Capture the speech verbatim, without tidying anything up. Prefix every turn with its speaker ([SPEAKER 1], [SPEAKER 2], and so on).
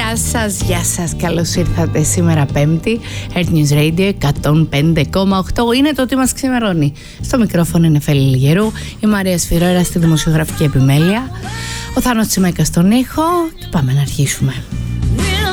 [SPEAKER 1] Γεια σας, γεια σας, καλώς ήρθατε σήμερα Πέμπτη, Earth News Radio εκατόν πέντε κόμμα οκτώ. Είναι το τι μας ξημερώνει. Στο μικρόφωνο είναι Νεφέλη Λιγερού, η Μαρία Σφυρόερα στη δημοσιογραφική επιμέλεια, ο Θάνος Τσιμέκας στον ήχο και πάμε να αρχίσουμε.